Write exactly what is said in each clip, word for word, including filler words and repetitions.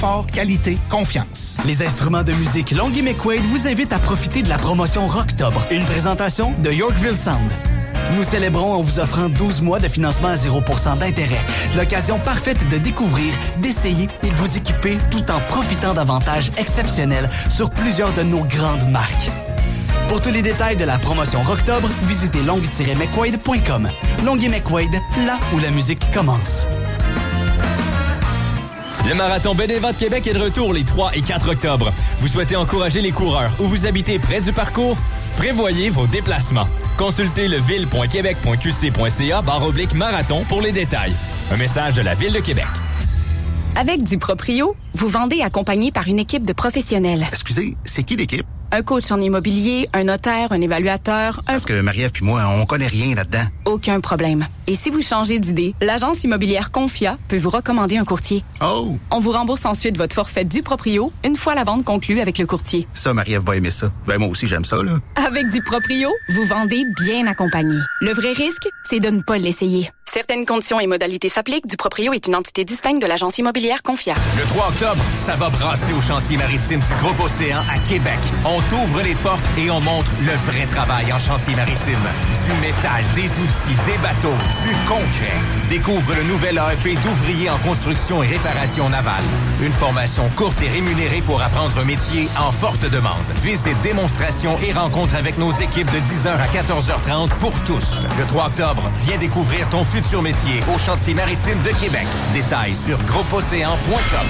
Fort, qualité, confiance. Les instruments de musique Longuy McQuaid vous invitent à profiter de la promotion Rocktobre, une présentation de Yorkville Sound. Nous célébrons en vous offrant douze mois de financement à zéro pour cent d'intérêt. L'occasion parfaite de découvrir, d'essayer et de vous équiper tout en profitant d'avantages exceptionnels sur plusieurs de nos grandes marques. Pour tous les détails de la promotion Rocktobre, visitez longuy tiret mcquaid point com. Longuy McQuaid, là où la musique commence. Le Marathon Beneva de Québec est de retour les trois et quatre octobre. Vous souhaitez encourager les coureurs ou vous habitez près du parcours? Prévoyez vos déplacements. Consultez le ville point québec point q c point c a barre oblique marathon pour les détails. Un message de la Ville de Québec. Avec du Proprio, vous vendez accompagné par une équipe de professionnels. Excusez, c'est qui l'équipe? Un coach en immobilier, un notaire, un évaluateur... Un... Parce que Marie-Ève puis moi, on connaît rien là-dedans. Aucun problème. Et si vous changez d'idée, l'agence immobilière Confia peut vous recommander un courtier. Oh! On vous rembourse ensuite votre forfait du Proprio une fois la vente conclue avec le courtier. Ça, Marie-Ève va aimer ça. Ben moi aussi, j'aime ça, là. Avec du Proprio, vous vendez bien accompagné. Le vrai risque, c'est de ne pas l'essayer. Certaines conditions et modalités s'appliquent. Du Proprio est une entité distincte de l'agence immobilière Confia. Le trois octobre, ça va brasser au chantier maritime du Groupe Océan à Québec. On t'ouvre les portes et on montre le vrai travail en chantier maritime. Du métal, des outils, des bateaux, du concret. Découvre le nouvel A E P d'ouvrier en construction et réparation navale. Une formation courte et rémunérée pour apprendre un métier en forte demande. Visite, démonstration et rencontre avec nos équipes de dix heures à quatorze heures trente pour tous. Le trois octobre, viens découvrir ton futur sur métier au chantier maritime de Québec. Détails sur groupe océan point com.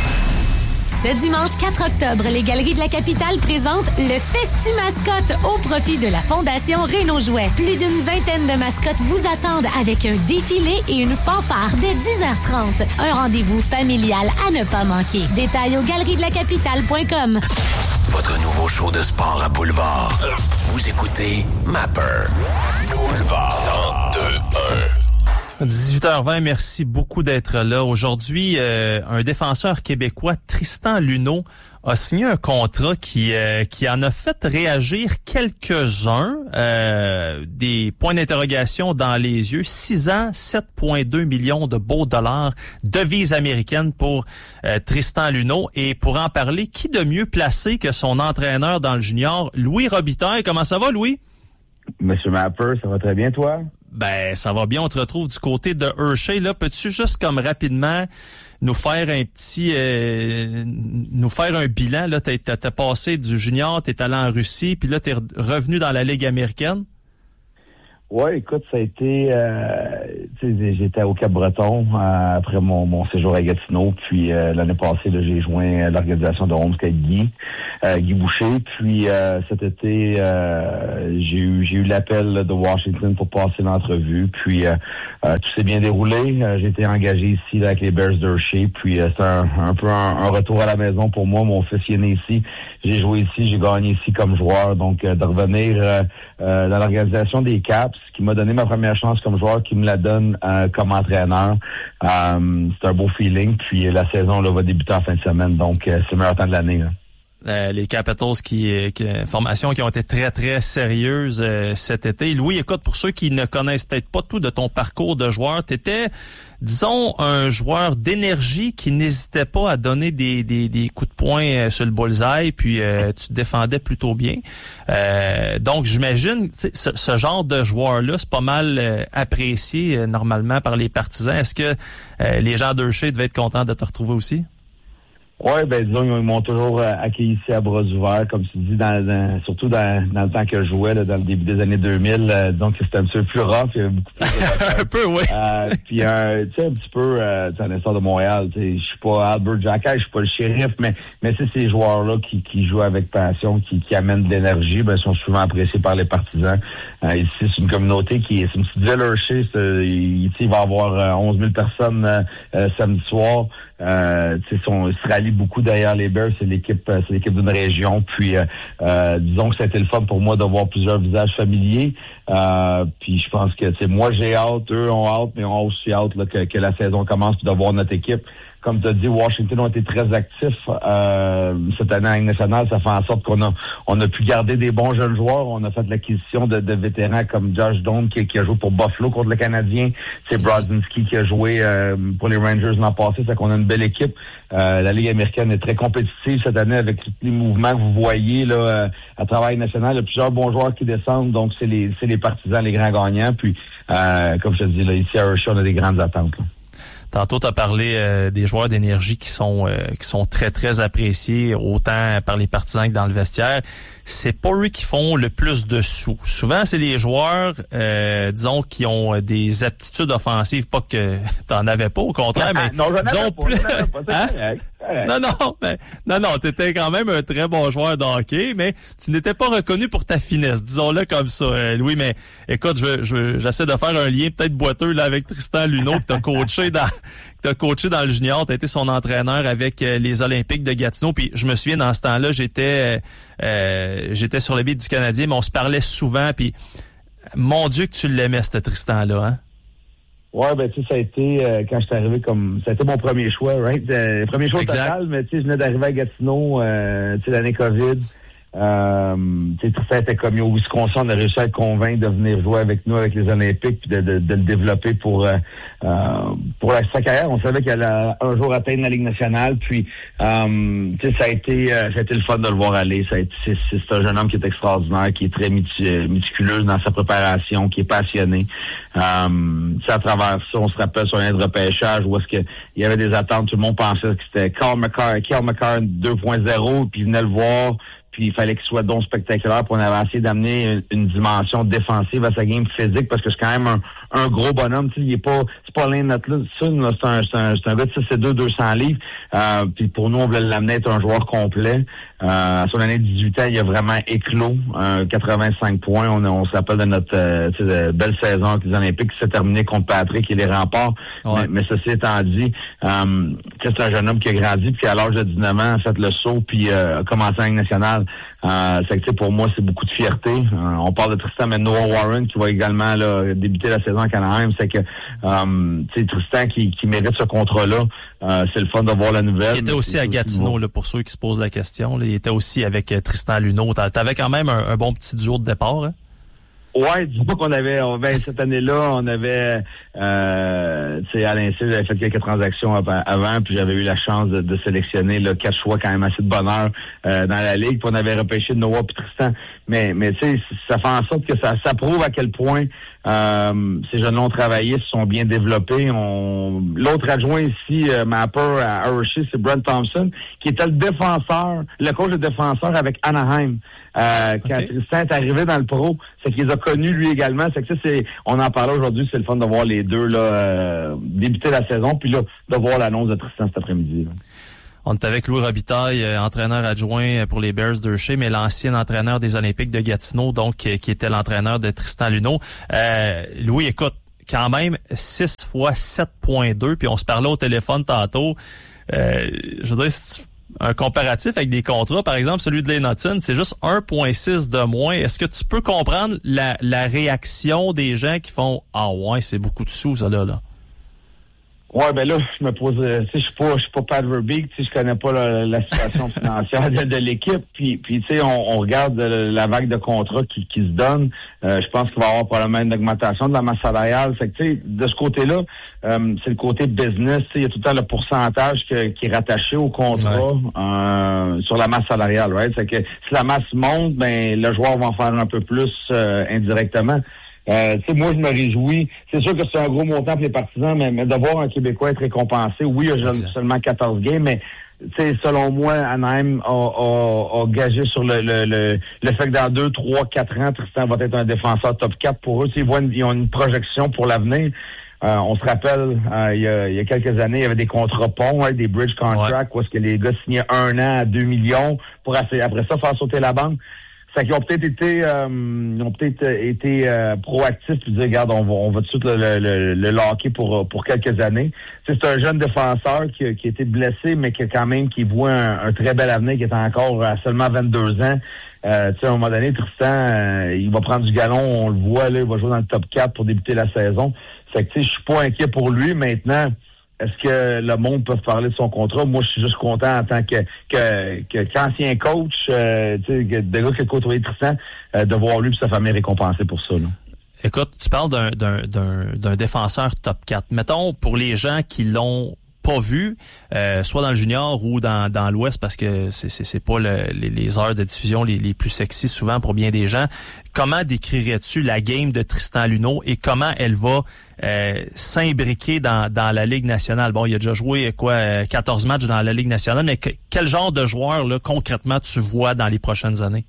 Ce dimanche quatre octobre, les Galeries de la Capitale présentent le Festi-Mascotte au profit de la Fondation Réno Jouet. Plus d'une vingtaine de mascottes vous attendent avec un défilé et une fanfare dès dix heures trente. Un rendez-vous familial à ne pas manquer. Détails au galeries de la capitale point com. Votre nouveau show de sport à Boulevard. Vous écoutez Mapper. Boulevard cent deux un. dix-huit heures vingt, merci beaucoup d'être là. Aujourd'hui, euh, un défenseur québécois, Tristan Luneau, a signé un contrat qui euh, qui en a fait réagir quelques-uns. Euh, des points d'interrogation dans les yeux. six ans, sept virgule deux millions de beaux dollars, devises américaines pour euh, Tristan Luneau. Et pour en parler, qui de mieux placé que son entraîneur dans le junior, Louis Robitaille. Comment ça va, Louis? Monsieur Mapper, ça va très bien, toi? Ben, ça va bien. On te retrouve du côté de Hershey. Là, peux-tu juste comme rapidement nous faire un petit, euh, nous faire un bilan? Là, t'as, t'as, t'as passé du junior, t'es allé en Russie, puis là, t'es revenu dans la Ligue américaine. Ouais, écoute, ça a été, euh, tu sais, j'étais au Cap-Breton euh, après mon, mon séjour à Gatineau, puis euh, l'année passée, là, j'ai joint l'organisation de Homes avec Guy, euh, Guy Boucher, puis euh, cet été, euh, j'ai eu j'ai eu l'appel là, de Washington pour passer l'entrevue, puis euh, euh, tout s'est bien déroulé. Euh, j'ai été engagé ici là, avec les Bears d'Hershey, puis euh, c'est un, un peu un, un retour à la maison pour moi. Mon fils est né ici, j'ai joué ici, j'ai gagné ici comme joueur, donc euh, de revenir euh, euh, dans l'organisation des Caps, qui m'a donné ma première chance comme joueur, qui me la donne euh, comme entraîneur. Euh, c'est un beau feeling. Puis la saison là, va débuter en fin de semaine, donc euh, c'est le meilleur temps de l'année. Là. Euh, les Capitals qui, qui formations qui ont été très très sérieuses euh, cet été. Louis, écoute, pour ceux qui ne connaissent peut-être pas tout de ton parcours de joueur, t'étais, disons, un joueur d'énergie qui n'hésitait pas à donner des des, des coups de poing sur le bullseye, puis euh, tu te défendais plutôt bien. Euh, donc j'imagine ce, ce genre de joueur-là, c'est pas mal euh, apprécié euh, normalement par les partisans. Est-ce que euh, les gens d'Hershey devaient être contents de te retrouver aussi? Oui, ben disons, ils m'ont toujours euh, accueilli ici à bras ouverts, comme tu dis, dans, dans surtout dans, dans le temps que je jouais, là, dans le début des années deux mille. Euh, donc, c'était un petit peu plus rough, il y avait beaucoup plus de un peu, oui. Euh, puis, euh, tu sais, un petit peu, euh, dans l'histoire de Montréal, tu sais, je suis pas Albert Jacquet, je suis pas le shérif, mais mais c'est ces joueurs-là qui, qui jouent avec passion, qui, qui amènent de l'énergie, ben, sont souvent appréciés par les partisans. Euh, ici, c'est une communauté qui est, c'est une petite ville Hershey, il, il va y avoir euh, onze mille personnes euh, euh, samedi soir. Euh, on se rallie beaucoup derrière les Bears, c'est l'équipe, c'est l'équipe d'une région. Puis, euh, euh, disons que ça a été le fun pour moi de voir plusieurs visages familiers. Euh, puis, je pense que, moi, j'ai hâte, eux ont hâte, mais on a aussi hâte là, que, que la saison commence, puis de voir notre équipe. comme tu as dit, Washington ont été très actifs euh, cette année en Ligue nationale. Ça fait en sorte qu'on a on a pu garder des bons jeunes joueurs. On a fait l'acquisition de, de vétérans comme Josh Doan qui, qui a joué pour Buffalo contre le Canadien. C'est Brodzinski qui a joué euh, pour les Rangers l'an passé. C'est qu'on a une belle équipe. Euh, la Ligue américaine est très compétitive cette année avec tous les mouvements que vous voyez là euh, à travers la Ligue nationale. Il y a plusieurs bons joueurs qui descendent. Donc, c'est les c'est les partisans, les grands gagnants. Puis, euh, comme je te dis, là, ici à Hershey, on a des grandes attentes. Là. Tantôt, tu as parlé euh, des joueurs d'énergie qui sont euh, qui sont très, très appréciés, autant par les partisans que dans le vestiaire. C'est pas eux qui font le plus de sous. Souvent, c'est les joueurs, euh, disons, qui ont des aptitudes offensives. Pas que t'en avais pas, au contraire, mais non, je disons pas, plus... pas, hein? correct, correct. Non, non, mais, non, non, t'étais quand même un très bon joueur de hockey, mais tu n'étais pas reconnu pour ta finesse, disons-le comme ça, euh, Louis. Mais écoute, je, je, j'essaie de faire un lien peut-être boiteux là avec Tristan Luneau, que t'as coaché dans, que t'as coaché dans le junior, t'as été son entraîneur avec euh, les Olympiques de Gatineau. Puis je me souviens, dans ce temps-là, j'étais, euh, j'étais sur le beat du Canadien, mais on se parlait souvent. Puis mon Dieu que tu l'aimais, ce Tristan-là, hein? Ouais, ben tu sais, ça a été euh, quand je suis arrivé comme ça a été mon premier choix, right? Euh, premier choix exact. total, mais tu sais, je venais d'arriver à Gatineau, euh, tu sais, l'année COVID. Euh, tu sais, Tristan était comme au Wisconsin, on a réussi à le convaincre de venir jouer avec nous avec les Olympiques puis de, de, de le développer pour euh, euh, pour la, sa carrière. On savait qu'elle allait un jour atteindre la Ligue nationale, puis euh, tu sais, ça a été euh, ça a été le fun de le voir aller. Ça a été, c'est, c'est un jeune homme qui est extraordinaire, qui est très méticuleux dans sa préparation, qui est passionné. Euh, à travers ça, on se rappelle sur un de repêchage où est-ce que il y avait des attentes, tout le monde pensait que c'était Cale Makar, Cale Makar deux point zéro, puis il venait le voir. Puis il fallait qu'il soit donc spectaculaire, puis on avait essayé d'amener une, une dimension défensive à sa game physique, parce que c'est quand même un, un gros bonhomme. Tu sais, il est pas, c'est pas l'un de notre là. C'est un, c'est un, c'est un gars de six pieds deux, deux cents livres. Euh, puis pour nous, on voulait l'amener être un joueur complet. Euh, à son année de dix-huit ans, il a vraiment éclos, euh, quatre-vingt-cinq points. On, on se rappelle de notre euh, de belle saison avec les Olympiques qui s'est terminée contre Patrick et les Remparts. Ouais. Mais, mais ceci étant dit, euh, c'est un jeune homme qui a grandi, puis à l'âge de dix-neuf ans, a fait le saut, puis euh, a commencé en Ligue nationale. Euh, c'est que pour moi, c'est beaucoup de fierté. Euh, on parle de Tristan, mais Noah Warren qui va également là, débuter la saison en Canada. C'est que euh, Tristan qui, qui mérite ce contrat-là. Euh, c'est le fun de voir la nouvelle. Il était aussi à Gatineau, là, pour ceux qui se posent la question. Là, il était aussi avec euh, Tristan Luneau. T'avais quand même un, un bon petit duo de départ, hein? Ouais, dis-moi qu'on avait, on, ben, cette année-là, on avait, euh, tu sais, Alain Cyr, j'avais fait quelques transactions avant, puis j'avais eu la chance de, de sélectionner là, quatre choix quand même assez de bonheur euh, dans la ligue, puis on avait repêché Noah puis Tristan. Mais, mais tu sais, ça fait en sorte que ça, ça prouve à quel point euh, ces jeunes-là ont travaillé, se sont bien développés. On... L'autre adjoint ici, euh, Mapper à Hershey, c'est Brent Thompson, qui était le défenseur, le coach de défenseur avec Anaheim. Euh, quand okay. Tristan est arrivé dans le pro, c'est qu'il les a connus lui également. C'est que ça, c'est, on en parlait aujourd'hui, c'est le fun de voir les deux là euh, débuter la saison, puis là de voir l'annonce de Tristan cet après-midi. Là. On est avec Louis Robitaille, euh, entraîneur adjoint pour les Bears d'Hershey, mais l'ancien entraîneur des Olympiques de Gatineau, donc euh, qui était l'entraîneur de Tristan Luneau. Euh, Louis, écoute, quand même six fois sept virgule deux, puis on se parlait au téléphone tantôt. Euh, je veux dire, si tu un comparatif avec des contrats, par exemple, celui de Lane Hutson, c'est juste un virgule six de moins. Est-ce que tu peux comprendre la, la réaction des gens qui font « Ah ouais, c'est beaucoup de sous, ça, là, là ». Ouais, ben là, je me pose, tu sais, je suis pas, je suis pas Pat Verbeek, tu sais, je connais pas la, la situation financière de, de l'équipe, puis, puis tu sais, on, on regarde la vague de contrats qui, qui se donne. Euh, je pense qu'il va y avoir probablement une augmentation de la masse salariale. C'est que, tu sais, de ce côté-là, euh, c'est le côté business. Tu sais, il y a tout le temps le pourcentage que, qui est rattaché au contrat ouais. euh, sur la masse salariale, right? C'est que si la masse monte, ben le joueur va en faire un peu plus euh, indirectement. Euh, tu sais, moi, je me réjouis. C'est sûr que c'est un gros montant pour les partisans, mais, mais de voir un Québécois être récompensé, oui, il y a seulement quatorze games, mais tu sais, selon moi, Anaheim a, a, a gagé sur le, le, le, le fait que dans deux, trois, quatre ans, Tristan va être un défenseur top quatre pour eux. Ils, voient une, ils ont une projection pour l'avenir. Euh, on se rappelle, euh, il, y a, il y a quelques années, il y avait des contrats ponts, hein, des bridge contracts, ouais. où est-ce que les gars signaient un an à deux millions pour après ça faire sauter la banque. C'est qu'ils ont peut-être été euh, ils ont peut-être été euh, proactifs puis dire regarde, on va on va tout de suite le, le, le locker pour pour quelques années. T'sais, c'est un jeune défenseur qui, qui a été blessé, mais qui a quand même qui voit un, un très bel avenir, qui est encore à seulement vingt-deux ans. Euh, à un moment donné, Tristan, euh, il va prendre du galon, on le voit, là, il va jouer dans le top quatre pour débuter la saison. C'est que tu sais, je suis pas inquiet pour lui maintenant. est-ce que le monde peut parler de son contrat? Moi, je suis juste content en tant que que, que qu'ancien coach, euh, tu sais, de gars qui a côtoyé Tristan, euh, de voir lui et sa famille récompensés pour ça, là. Écoute, tu parles d'un, d'un, d'un, d'un défenseur top quatre. Mettons, pour les gens qui l'ont pas vu, euh, soit dans le junior ou dans, dans l'Ouest, parce que c'est, c'est, c'est pas le, les, les heures de diffusion les, les plus sexy souvent pour bien des gens, comment décrirais-tu la game de Tristan Luneau et comment elle va euh, s'imbriquer dans, dans la Ligue nationale? Bon, il a déjà joué quoi quatorze matchs dans la Ligue nationale, mais que, quel genre de joueur là concrètement tu vois dans les prochaines années?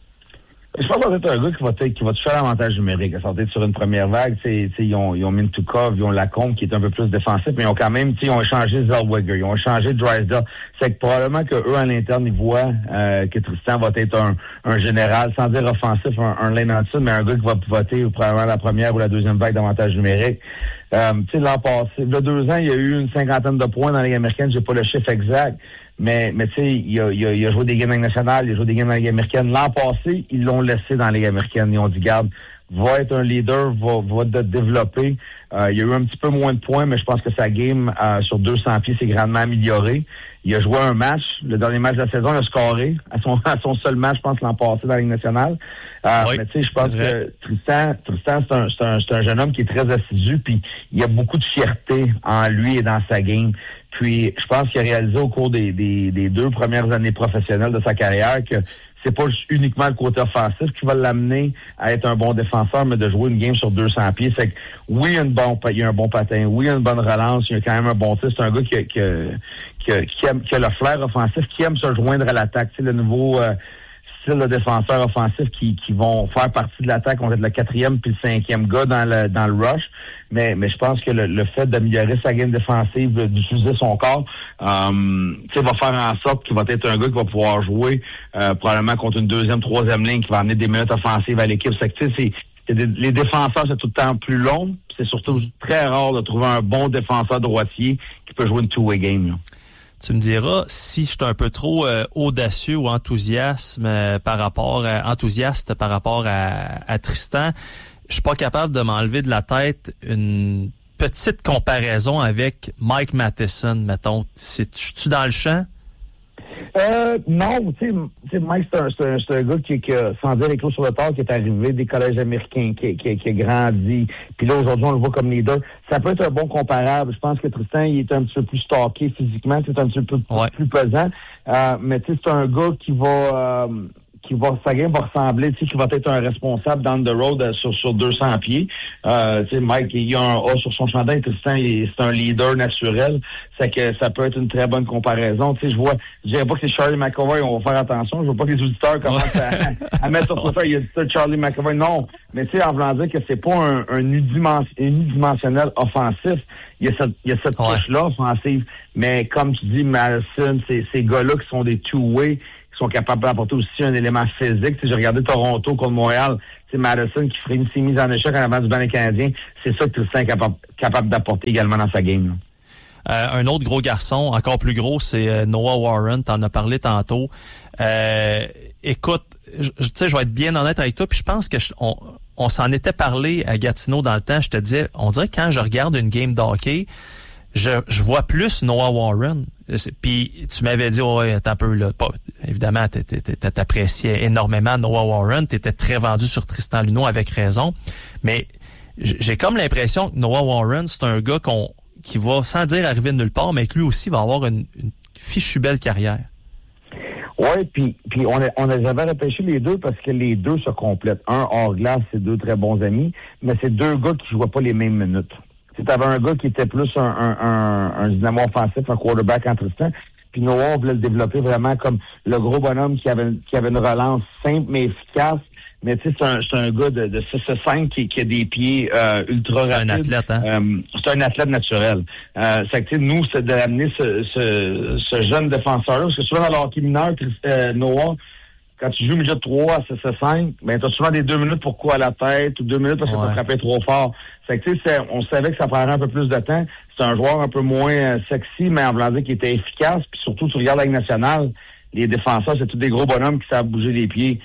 Je pense que ça va être un gars qui va, qui va toucher à l'avantage numérique. À sortir sur une première vague, t'sais, t'sais, ils ont, ils ont Mintukov, ils ont Lacombe qui est un peu plus défensif, mais ils ont quand même, ils ont échangé Zellweger, ils ont échangé Drysdale. C'est que probablement que eux à l'interne, ils voient euh, que Tristan va être un, un général, sans dire offensif, un, un lane en dessous, mais un gars qui va pivoter probablement la première ou la deuxième vague d'avantage numérique. Euh, tu sais, l'an passé, il y a deux ans, il y a eu une cinquantaine de points dans la Ligue américaine, j'ai pas le chiffre exact. Mais, mais tu sais, il a, il, a, il a joué des games nationales, il a joué des games dans la Ligue américaine. L'an passé, ils l'ont laissé dans la Ligue américaine. Ils ont dit, garde, va être un leader, va, va te développer. Euh, il y a eu un petit peu moins de points, mais je pense que sa game euh, sur deux cents pieds s'est grandement améliorée. Il a joué un match, le dernier match de la saison, il a scoré à son, à son seul match, je pense, l'an passé dans la Ligue nationale. Euh, oui, mais tu sais, je pense que Tristan, Tristan c'est un, c'est un, c'est un jeune homme qui est très assidu, puis il y a beaucoup de fierté en lui et dans sa game. Puis, je pense qu'il a réalisé au cours des, des, des deux premières années professionnelles de sa carrière que c'est pas uniquement le côté offensif qui va l'amener à être un bon défenseur, mais de jouer une game sur deux cents pieds. C'est que, oui, il y a, une bon, il y a un bon patin, oui, il y a une bonne relance, il y a quand même un bon tir. C'est un gars qui a, qui a, qui a, qui aime, qui a le flair offensif, qui aime se joindre à l'attaque. Tu sais, le nouveau euh, style de défenseur offensif qui, qui vont faire partie de l'attaque. On va être le quatrième puis le cinquième gars dans le, dans le rush. Mais, mais je pense que le, le fait d'améliorer sa game défensive, d'utiliser son corps, euh, va faire en sorte qu'il va être un gars qui va pouvoir jouer euh, probablement contre une deuxième, troisième ligne, qui va amener des minutes offensives à l'équipe. C'est que, tu sais, c'est, c'est des, les défenseurs, c'est tout le temps plus long. C'est surtout très rare de trouver un bon défenseur droitier qui peut jouer une two-way game, là. Tu me diras si je suis un peu trop euh, audacieux ou enthousiasme euh, par rapport à, enthousiaste par rapport à, à Tristan. Je suis pas capable de m'enlever de la tête une petite comparaison avec Mike Matheson, mettons. C'est, je suis dans le champ? Euh, non, tu sais, Mike, c'est un, c'est, un, c'est un gars qui, qui a, sans dire les clous sur le tard, qui est arrivé des collèges américains, qui, qui, qui a grandi. Puis là, aujourd'hui, on le voit comme leader. Ça peut être un bon comparable. Je pense que Tristan, il est un petit peu plus stocké physiquement, c'est un petit peu ouais. plus pesant. Euh, mais tu sais, c'est un gars qui va... Euh, qui va, sa game va ressembler, tu sais, qui va être un responsable down the road euh, sur, sur deux cents pieds. Euh, tu sais, Mike, il a un A sur son chandail, Tristan, il, c'est un leader naturel. C'est que ça peut être une très bonne comparaison. Tu sais, je vois, je dirais pas que c'est Charlie McAvoy, on va faire attention. Je veux pas que les auditeurs commencent à, à mettre sur Twitter, il y a dit ça, Charlie McAvoy. Non. Mais tu sais, en voulant dire que c'est pas un, un unidimensionnel offensif. Il y a cette, il y a cette ouais. touche-là offensive. Mais comme tu dis, Madison, c'est ces gars-là qui sont des two-way, sont capables d'apporter aussi un élément physique. Si j'ai regardé Toronto contre Montréal, c'est Madison qui ferait une s'est mise en échec en avant du banc canadien. C'est ça que Tristan est capable, capable d'apporter également dans sa game. Euh, un autre gros garçon, encore plus gros, c'est euh, Noah Warren. T'en as parlé tantôt. Euh, écoute, tu sais, je vais être bien honnête avec toi, puis je pense que je, on, on s'en était parlé à Gatineau dans le temps. Je te disais, on dirait que quand je regarde une game de hockey, je, je vois plus Noah Warren. Puis tu m'avais dit, ouais, attends un peu, là. Pas, évidemment, t'appréciais énormément Noah Warren. T'étais très vendu sur Tristan Luneau avec raison. Mais j'ai comme l'impression que Noah Warren, c'est un gars qu'on qui va, sans dire arriver de nulle part, mais que lui aussi va avoir une, une fichue belle carrière. Oui, puis puis on a, on a j'avais repêché les deux parce que les deux se complètent. Un hors glace, c'est deux très bons amis, mais c'est deux gars qui jouaient pas les mêmes minutes. Tu avais un gars qui était plus un, un, un, un dynamo offensif, un quarterback en Tristan. Puis Noah, on voulait le développer vraiment comme le gros bonhomme qui avait qui avait une relance simple mais efficace. Mais tu sais, c'est un, c'est un gars de, de six cinq qui, qui a des pieds euh, ultra rapides. C'est un athlète, hein? Euh, c'est un athlète naturel. Euh, c'est que, tu sais, nous, c'est d'amener ce, ce, ce jeune défenseur-là. Parce que souvent, dans le hockey mineur, euh, Noah, quand tu joues milieu de trois à six cinq, ben, t'as souvent des deux minutes pour courir à la tête ou deux minutes parce que ouais. t'as frappé trop fort. C'est que, tu sais, on savait que ça prendrait un peu plus de temps. C'est un joueur un peu moins euh, sexy, mais en voulant dire qu'il était efficace. Puis surtout, tu regardes la Ligue nationale, les défenseurs, c'est tous des gros bonhommes qui savent bouger les pieds.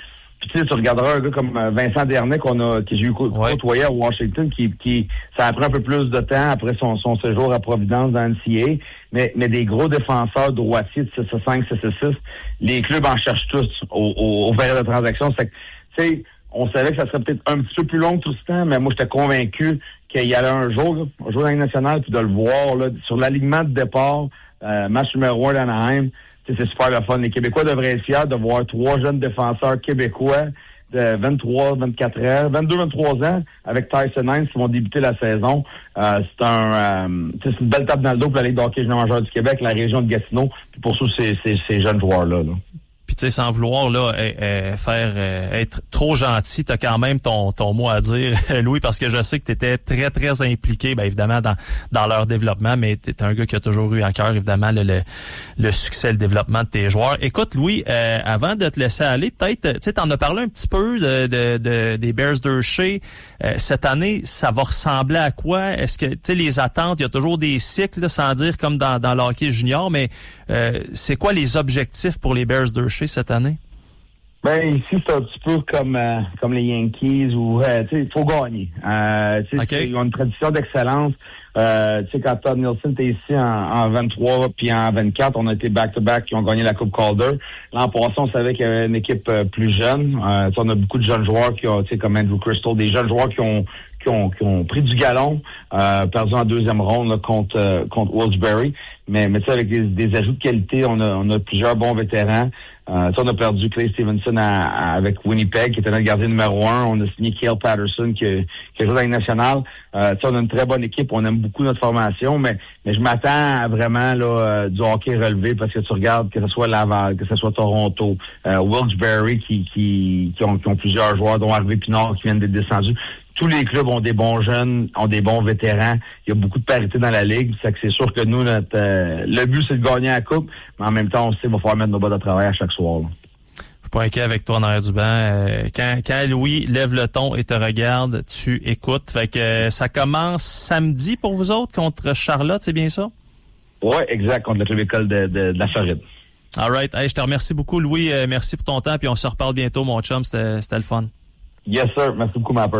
Puis tu sais, tu regarderas un gars comme Vincent Dernay qu'on a, que j'ai eu côtoyé ouais. à Washington, qui, qui, ça a pris un peu plus de temps après son, son séjour à Providence dans N C A A, mais, mais des gros défenseurs droitiers de six cinq, six six, les clubs en cherchent tous au, au, au période de transaction. C'est que, tu sais, on savait que ça serait peut-être un petit peu plus long tout ce temps, mais moi, j'étais convaincu qu'il y allait un jour, là, jouer dans la Ligue nationale, puis de le voir, là, sur l'alignement de départ, euh, match numéro un d'Anaheim. C'est super le fun. Les Québécois devraient être fiers de voir trois jeunes défenseurs québécois de vingt-trois, vingt-quatre ans, vingt-deux, vingt-trois ans avec Tyson Hines qui vont débuter la saison. Euh, c'est un, euh, c'est une belle tape dans le dos pour la Ligue de hockey junior majeur du Québec, la région de Gatineau, puis pour tous ces, ces, ces jeunes joueurs-là. Là. Puis tu sais, sans vouloir là euh, euh, faire euh, être trop gentil, t'as quand même ton ton mot à dire, Louis, parce que je sais que t'étais très très impliqué, bien évidemment dans dans leur développement, mais t'es un gars qui a toujours eu à cœur évidemment le le, le succès, le développement de tes joueurs. Écoute, Louis, euh, avant de te laisser aller, peut-être, tu sais, t'en as parlé un petit peu de de, de des Bears d'Hershey. Euh, cette année, ça va ressembler à quoi? Est-ce que tu sais les attentes, il y a toujours des cycles, là, sans dire comme dans dans le hockey junior, mais euh, c'est quoi les objectifs pour les Bears d'Hershey cette année? Ben ici c'est un petit peu comme euh, comme les Yankees où euh, tu sais il faut gagner. Euh, tu sais okay. Ils ont une tradition d'excellence. Euh, tu sais quand Todd Nielsen était ici en, en vingt-trois puis en vingt-quatre, on a été back to back qui ont gagné la Coupe Calder. L'an passé, on savait qu'il y avait une équipe euh, plus jeune. Euh, on a beaucoup de jeunes joueurs qui ont, tu sais comme Andrew Crystal, des jeunes joueurs qui ont qui ont, qui ont pris du galon, euh, perdu en deuxième ronde là, contre euh, contre Wilkes-Barre. Mais mais tu sais avec des, des ajouts de qualité, on a on a plusieurs bons vétérans. Euh, on a perdu Clay Stevenson à, à, avec Winnipeg, qui était notre gardien numéro un. On a signé Cale Patterson, qui, qui a joué dans la Ligue nationale. Euh, on a une très bonne équipe. On aime beaucoup notre formation, mais, mais je m'attends à vraiment là, euh, du hockey relevé parce que tu regardes que ce soit Laval, que ce soit Toronto, euh, Wilkes-Barre, qui, qui, qui, ont, qui ont plusieurs joueurs, dont Harvey Pinard, qui viennent d'être descendus. Tous les clubs ont des bons jeunes, ont des bons vétérans. Il y a beaucoup de parité dans la ligue. C'est que c'est sûr que nous, notre euh, le but, c'est de gagner la coupe, mais en même temps, on sait qu'il va falloir mettre nos bas de travail à chaque soir. Là. Je suis pas inquiet avec toi en arrière du banc. Euh, quand, quand Louis lève le ton et te regarde, tu écoutes. Fait que euh, ça commence samedi pour vous autres contre Charlotte, c'est bien ça? Oui, exact, contre le club école de, de, de la Floride. All right. Hey, je te remercie beaucoup, Louis. Euh, merci pour ton temps, puis on se reparle bientôt, mon chum. C'était, c'était le fun. Yes, sir. Merci beaucoup, Mapper.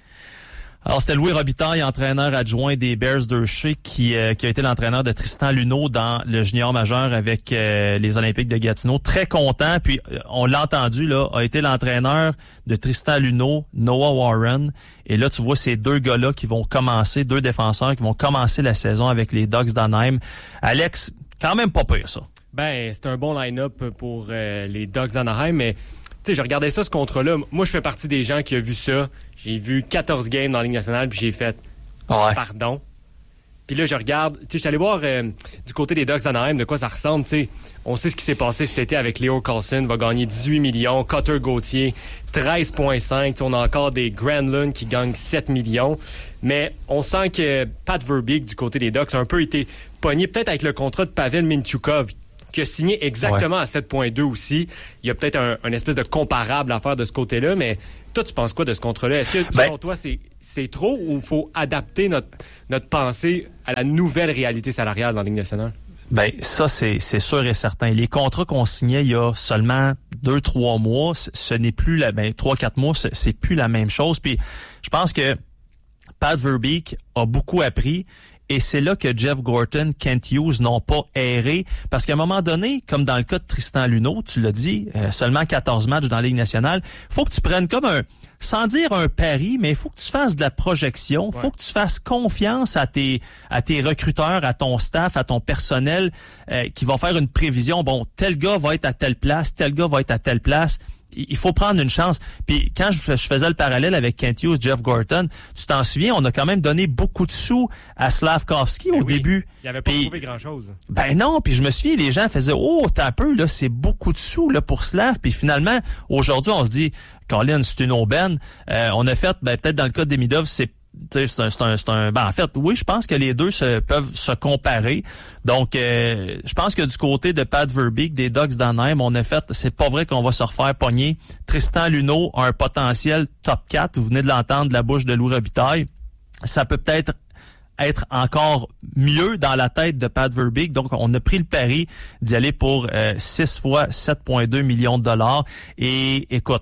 Alors, c'était Louis Robitaille, entraîneur adjoint des Bears d'Hershey, qui, euh, qui a été l'entraîneur de Tristan Luneau dans le junior majeur avec euh, les Olympiques de Gatineau. Très content. Puis, on l'a entendu, là, a été l'entraîneur de Tristan Luneau, Noah Warren. Et là, tu vois ces deux gars-là qui vont commencer, deux défenseurs qui vont commencer la saison avec les Ducks d'Anaheim. Alex, quand même pas pire, ça. Ben, c'est un bon line-up pour euh, les Ducks d'Anaheim, mais... Tu sais, je regardais ça, ce contrat-là. Moi, je fais partie des gens qui ont vu ça. J'ai vu quatorze games dans la Ligue nationale, puis j'ai fait ouais. Pardon. Puis là, je regarde. Tu sais, je suis allé voir euh, du côté des Ducks d'Anaheim de quoi ça ressemble. Tu sais, on sait ce qui s'est passé cet été avec Leo Carlson, va gagner dix-huit millions. Cutter Gauthier, treize virgule cinq. Tu sais, on a encore des Granlund qui gagnent sept millions. Mais on sent que Pat Verbeek, du côté des Ducks, a un peu été pogné, peut-être avec le contrat de Pavel Mintyukov, qui a signé exactement ouais. à sept virgule deux aussi. Il y a peut-être un, un espèce de comparable à faire de ce côté-là, mais toi, tu penses quoi de ce contrat-là? Est-ce que, ben, selon toi, c'est, c'est trop ou il faut adapter notre, notre pensée à la nouvelle réalité salariale dans la Ligue nationale? Ben ça, c'est, c'est sûr et certain. Les contrats qu'on signait il y a seulement deux, trois mois, ce n'est plus la... Ben, trois, quatre mois, c'est, c'est plus la même chose. Puis je pense que Pat Verbeek a beaucoup appris. Et c'est là que Jeff Gorton, Kent Hughes n'ont pas erré. Parce qu'à un moment donné, comme dans le cas de Tristan Luneau, tu l'as dit, euh, seulement quatorze matchs dans la Ligue nationale, faut que tu prennes comme un, sans dire un pari, mais il faut que tu fasses de la projection. Il faut ouais. que tu fasses confiance à tes à tes recruteurs, à ton staff, à ton personnel euh, qui va faire une prévision. Bon, tel gars va être à telle place, tel gars va être à telle place. Il faut prendre une chance. Puis quand je faisais le parallèle avec Kent Hughes, Jeff Gorton, tu t'en souviens, on a quand même donné beaucoup de sous à Slavkovski ben au oui, début. Il avait pas puis, trouvé grand-chose. Ben non, puis je me souviens, les gens faisaient « Oh, t'as un peu, là, c'est beaucoup de sous là pour Slav. » Puis finalement, aujourd'hui, on se dit « Colin, c'est une aubaine. Euh, » On a fait, ben peut-être dans le cas de Demidov, c'est C'est un, c'est un, c'est un, ben en fait, oui, je pense que les deux se, peuvent se comparer. Donc, euh, je pense que du côté de Pat Verbeek, des Ducks d'Anaheim, on a fait, c'est pas vrai qu'on va se refaire pogner. Tristan Luneau a un potentiel top quatre. Vous venez de l'entendre de la bouche de Louis Robitaille. Ça peut peut-être être encore mieux dans la tête de Pat Verbeek. Donc, on a pris le pari d'y aller pour euh, six fois sept virgule deux millions de dollars. Et écoute,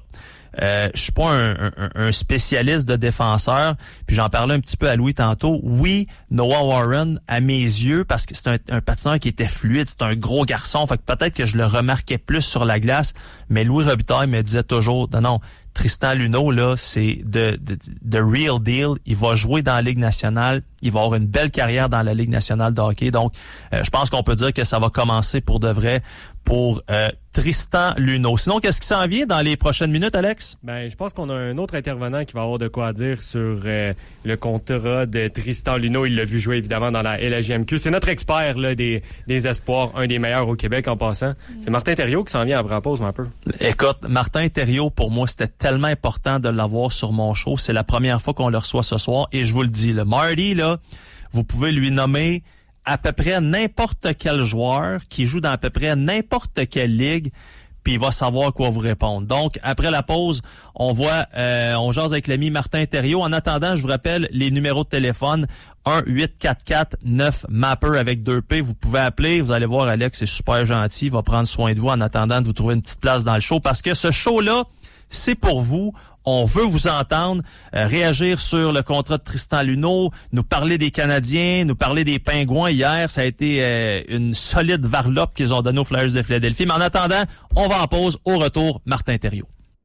Euh, je suis pas un, un, un spécialiste de défenseur, puis j'en parlais un petit peu à Louis tantôt. Oui, Noah Warren, à mes yeux, parce que c'est un, un patineur qui était fluide, c'est un gros garçon, fait que peut-être que je le remarquais plus sur la glace, mais Louis Robitaille me disait toujours, non, non, Tristan Luneau, là, c'est de, de, de real deal. Il va jouer dans la Ligue nationale. Il va avoir une belle carrière dans la Ligue nationale de hockey. Donc, euh, je pense qu'on peut dire que ça va commencer pour de vrai pour euh, Tristan Luneau. Sinon, qu'est-ce qui s'en vient dans les prochaines minutes, Alex? Ben, je pense qu'on a un autre intervenant qui va avoir de quoi dire sur euh, le contrat de Tristan Luneau. Il l'a vu jouer, évidemment, dans la L H J M Q. C'est notre expert là, des, des espoirs, un des meilleurs au Québec en passant. C'est Martin Thériault qui s'en vient après la pause, un peu. Écoute, Martin Thériault, pour moi, c'était tellement important de l'avoir sur mon show. C'est la première fois qu'on le reçoit ce soir. Et je vous le dis, le Marty, là, vous pouvez lui nommer à peu près n'importe quel joueur qui joue dans à peu près n'importe quelle ligue, puis il va savoir quoi vous répondre. Donc, après la pause, on voit, euh, on jase avec l'ami Martin Thériault. En attendant, je vous rappelle les numéros de téléphone un huit quatre quatre neuf mapper avec deux P. Vous pouvez appeler, vous allez voir, Alex, c'est super gentil, il va prendre soin de vous en attendant de vous trouver une petite place dans le show, parce que ce show-là, c'est pour vous. On veut vous entendre, euh, réagir sur le contrat de Tristan Luneau, nous parler des Canadiens, nous parler des Pingouins. Hier, ça a été euh, une solide varlope qu'ils ont donnée aux Flyers de Philadelphie. Mais en attendant, on va en pause. Au retour, Martin Thériault.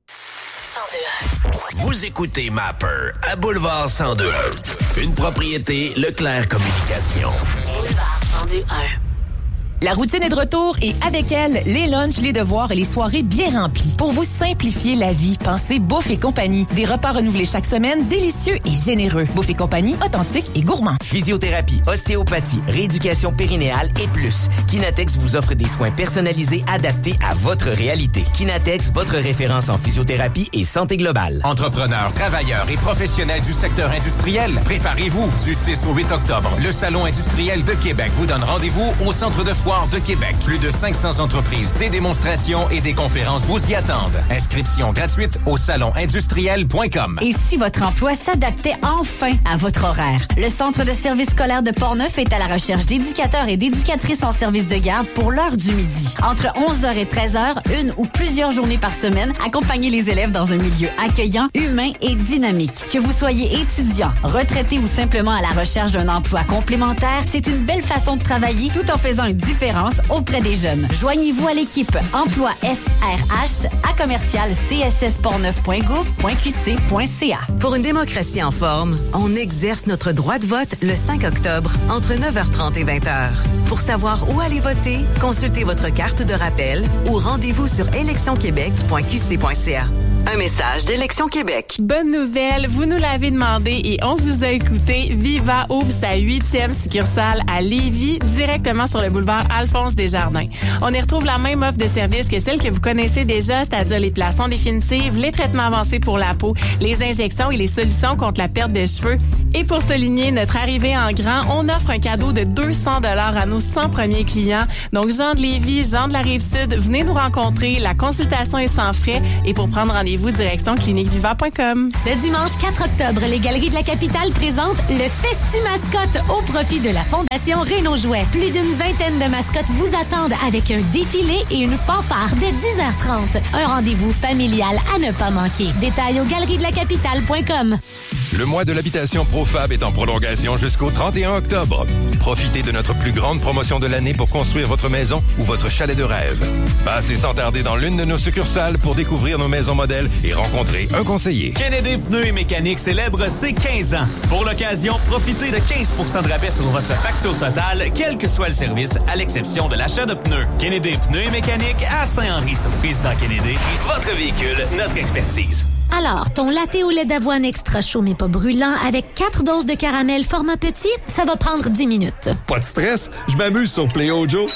Vous écoutez Mapper à Boulevard cent deux un. Une propriété Leclerc Communication. Boulevard cent deux un. La routine est de retour et avec elle, les lunchs, les devoirs et les soirées bien remplies. Pour vous simplifier la vie, pensez Bouffe et Compagnie. Des repas renouvelés chaque semaine, délicieux et généreux. Bouffe et Compagnie, authentique et gourmand. Physiothérapie, ostéopathie, rééducation périnéale et plus. Kinatex vous offre des soins personnalisés adaptés à votre réalité. Kinatex, votre référence en physiothérapie et santé globale. Entrepreneurs, travailleurs et professionnels du secteur industriel, préparez-vous. Du six au huit octobre, le Salon industriel de Québec vous donne rendez-vous au Centre de Foire de Québec. Plus de cinq cents entreprises, des démonstrations et des conférences vous y attendent. Inscription gratuite au salon industriel point com. Et si votre emploi s'adaptait enfin à votre horaire? Le Centre de services scolaires de Portneuf est à la recherche d'éducateurs et d'éducatrices en service de garde pour l'heure du midi. Entre onze heures et treize heures, une ou plusieurs journées par semaine, accompagnez les élèves dans un milieu accueillant, humain et dynamique. Que vous soyez étudiant, retraité ou simplement à la recherche d'un emploi complémentaire, c'est une belle façon de travailler tout en faisant une différence auprès des jeunes. Joignez-vous à l'équipe Emploi S R H à commercial c s s portneuf point gouv point q c point c a. Pour une démocratie en forme, on exerce notre droit de vote le cinq octobre entre neuf heures trente et vingt heures. Pour savoir où aller voter, consultez votre carte de rappel ou rendez-vous sur élection québec point q c point c a. Un message d'Élection Québec. Bonne nouvelle, vous nous l'avez demandé et on vous a écouté. Viva ouvre sa huitième succursale à Lévis, directement sur le boulevard Alphonse Desjardins. On y retrouve la même offre de services que celle que vous connaissez déjà, c'est-à-dire les plaçons définitifs, les traitements avancés pour la peau, les injections et les solutions contre la perte de cheveux. Et pour souligner notre arrivée en grand, on offre un cadeau de deux cents dollars à nos cent premiers clients. Donc, Jean de Lévis, Jean de la Rive-Sud, venez nous rencontrer. La consultation est sans frais et pour prendre rendez-vous, direction clinique viva point com. Ce dimanche quatre octobre, les Galeries de la Capitale présentent le Festi-Mascotte au profit de la Fondation Réno Jouet. Plus d'une vingtaine de mascottes vous attendent avec un défilé et une fanfare dès dix heures trente. Un rendez-vous familial à ne pas manquer. Détails au galeries de la capitale point com. Le mois de l'habitation Profab est en prolongation jusqu'au trente et un octobre. Profitez de notre plus grande promotion de l'année pour construire votre maison ou votre chalet de rêve. Passez sans tarder dans l'une de nos succursales pour découvrir nos maisons modèles et rencontrer un conseiller. Kennedy Pneus et Mécanique célèbre ses quinze ans. Pour l'occasion, profitez de quinze pour cent de rabais sur votre facture totale, quel que soit le service, à l'exception de l'achat de pneus. Kennedy Pneus et Mécanique à Saint-Henri sur Président Kennedy. Votre véhicule, notre expertise. Alors, ton latte au lait d'avoine extra chaud mais pas brûlant avec quatre doses de caramel format petit, ça va prendre dix minutes. Pas de stress, je m'amuse sur Play Ojo.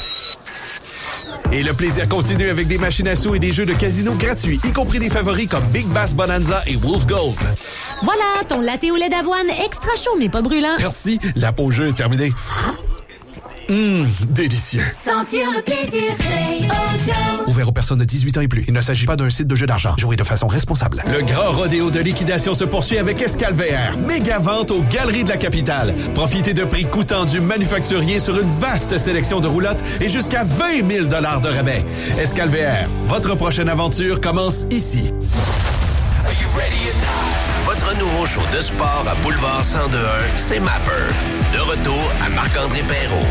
Et le plaisir continue avec des machines à sous et des jeux de casino gratuits, y compris des favoris comme Big Bass Bonanza et Wolf Gold. Voilà, ton latte au lait d'avoine extra chaud mais pas brûlant. Merci, la pause jeu est terminée. Hum, délicieux. Sentir le plaisir, Play Ojo. Ouvert aux personnes de dix-huit ans et plus. Il ne s'agit pas d'un site de jeu d'argent. Jouez de façon responsable. Le grand rodéo de liquidation se poursuit avec Escale V R. Méga vente aux Galeries de la Capitale. Profitez de prix coûtants du manufacturier sur une vaste sélection de roulottes et jusqu'à vingt mille dollars de rabais. Escale V R. Votre prochaine aventure commence ici. Votre nouveau show de sport à Boulevard cent deux un, c'est Mapper. De retour à Marc-André Perrault.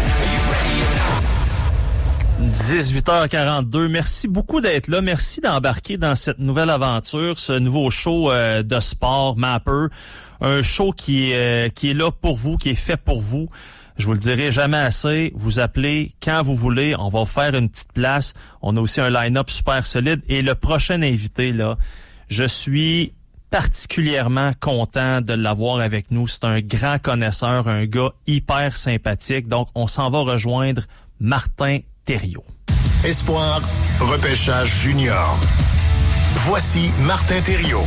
dix-huit heures quarante-deux. Merci beaucoup d'être là. Merci d'embarquer dans cette nouvelle aventure, ce nouveau show euh, de sport Mapper. Un show qui est, euh, qui est là pour vous, qui est fait pour vous. Je vous le dirai jamais assez. Vous appelez quand vous voulez. On va vous faire une petite place. On a aussi un line-up super solide. Et le prochain invité, là, je suis particulièrement content de l'avoir avec nous. C'est un grand connaisseur, un gars hyper sympathique. Donc, on s'en va rejoindre Martin Thériault. Espoir, repêchage junior. Voici Martin Thériault.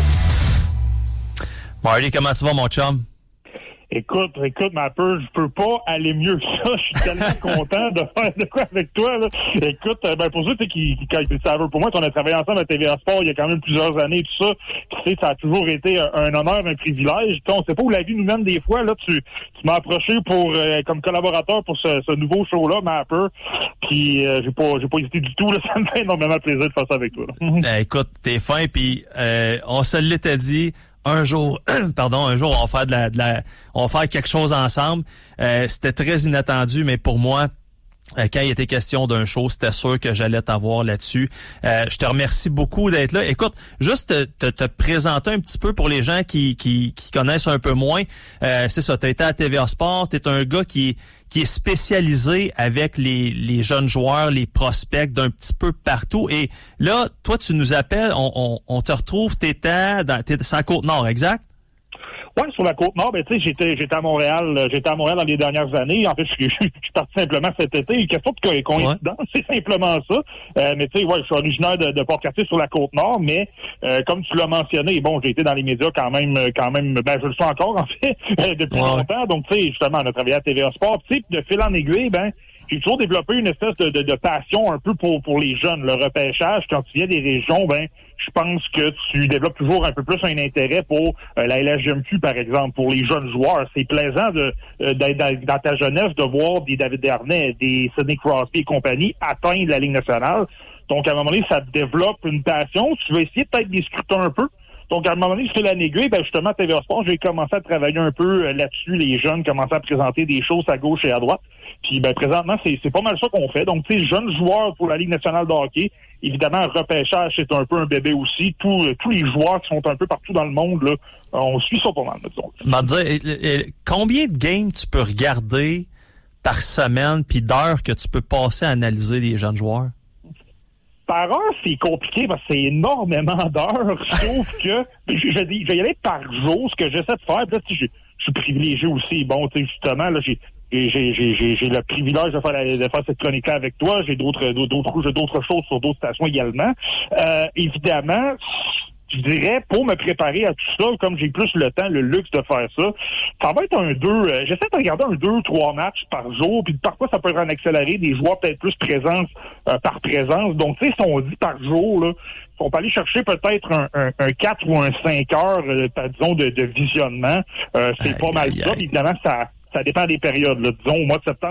Marty, comment tu vas, mon chum? Écoute, écoute, ma peur, je peux pas aller mieux que ça. Je suis tellement content de faire de quoi avec toi, là. Écoute, ben, pour ceux qui, qui, qui savent, pour moi, on a travaillé ensemble à T V A Sport il y a quand même plusieurs années, tout ça. Tu sais, ça a toujours été un, un honneur, un privilège. Puis, on sait pas où la vie nous mène des fois, là. Tu, tu m'as approché pour, euh, comme collaborateur pour ce, ce nouveau show-là, ma peur. Puis, euh, j'ai pas, j'ai pas hésité du tout, là. Ça me fait énormément plaisir de faire ça avec toi, là. Ben, écoute, t'es fin, puis, euh, on se l'était dit. Un jour, pardon, un jour, on va faire de la, de la, on va faire quelque chose ensemble. Euh, c'était très inattendu, mais pour moi, euh, quand il était question d'un show, c'était sûr que j'allais t'avoir là-dessus. Euh, je te remercie beaucoup d'être là. Écoute, juste te, te, te présenter un petit peu pour les gens qui, qui, qui connaissent un peu moins. Euh, c'est ça, t'as été à T V A Sport, t'es un gars qui qui est spécialisé avec les, les jeunes joueurs, les prospects d'un petit peu partout. Et là, toi, tu nous appelles, on, on, on te retrouve, t'étais dans, t'étais sur la Côte-Nord, exact? Ouais, sur la Côte-Nord, ben tu sais, j'étais j'étais à Montréal, j'étais à Montréal dans les dernières années. En fait, je, je, je suis parti simplement cet été. Une question de coïncidence, ouais. C'est simplement ça. Euh, mais tu sais, ouais, je suis originaire de, de Port-Cartier sur la Côte-Nord, mais euh, comme tu l'as mentionné, bon, j'ai été dans les médias quand même, quand même, ben je le suis encore en fait depuis ouais. longtemps. Donc tu sais, justement, on a travaillé à T V A Sport. Tu sais, de fil en aiguille, ben j'ai toujours développé une espèce de, de, de passion un peu pour pour les jeunes. Le repêchage, quand tu viens des régions, ben je pense que tu développes toujours un peu plus un intérêt pour euh, la L H G M Q, par exemple, pour les jeunes joueurs. C'est plaisant de, euh, d'être dans ta jeunesse de voir des David Dernay, des Sidney Crosby et compagnie atteindre la Ligue nationale. Donc, à un moment donné, ça te développe une passion. Tu vas essayer peut-être de scruter un peu. Donc, à un moment donné, je fais la aiguille, ben justement, à T V A Sport, j'ai commencé à travailler un peu là-dessus. Les jeunes commençaient à présenter des choses à gauche et à droite. Puis, ben présentement, c'est, c'est pas mal ça qu'on fait. Donc, tu sais, jeunes joueurs pour la Ligue nationale de hockey. Évidemment, repêchage, c'est un peu un bébé aussi. Tous, tous les joueurs qui sont un peu partout dans le monde, là, on suit ça pas mal, disons. M'a dit, combien de games tu peux regarder par semaine, puis d'heures que tu peux passer à analyser des jeunes joueurs? Par heure, c'est compliqué parce que c'est énormément d'heures, sauf que je, je, je vais y aller par jour, ce que j'essaie de faire. Puis là, je, je suis privilégié aussi. Bon, tu sais, justement, là, j'ai J'ai, j'ai, j'ai, j'ai le privilège de faire, la, de faire cette chronique-là avec toi. J'ai d'autres, d'autres, d'autres choses sur d'autres stations également. Euh, évidemment, je dirais, pour me préparer à tout ça, comme j'ai plus le temps, le luxe de faire ça, ça va être un deux. Euh, j'essaie de regarder un deux, trois matchs par jour, puis parfois ça peut être en accéléré, des joueurs peut-être plus présence euh, par présence. Donc, tu sais, si on dit par jour, là, on peut aller chercher peut-être un, un, un quatre ou un cinq heures, euh, disons, de, de visionnement. Euh, c'est aïe, pas mal aïe, ça. Aïe. Évidemment, ça, ça dépend des périodes. Là. Disons, au mois de septembre,